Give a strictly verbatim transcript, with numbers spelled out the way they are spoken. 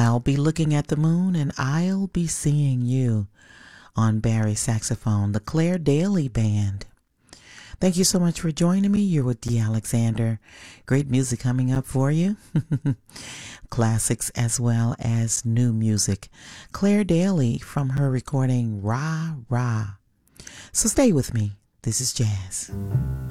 I'll be looking at the moon and I'll be seeing you on Barry saxophone, the Claire Daly Band. Thank you so much for joining me. You're with Dee Alexander. Great music coming up for you. Classics as well as new music. Claire Daly from her recording Rah Rah. So stay with me. This is jazz.